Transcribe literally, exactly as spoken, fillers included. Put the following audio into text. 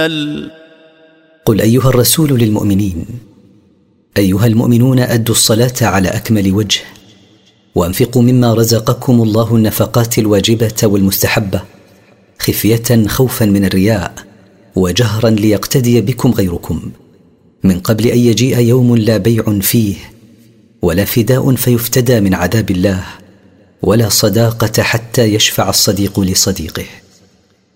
قل أيها الرسول للمؤمنين: أيها المؤمنون، أدوا الصلاة على أكمل وجه، وأنفقوا مما رزقكم الله النفقات الواجبة والمستحبة، خفية خوفا من الرياء، وجهرا ليقتدي بكم غيركم، من قبل أن يجيء يوم لا بيع فيه ولا فداء فيفتدى من عذاب الله، ولا صداقة حتى يشفع الصديق لصديقه.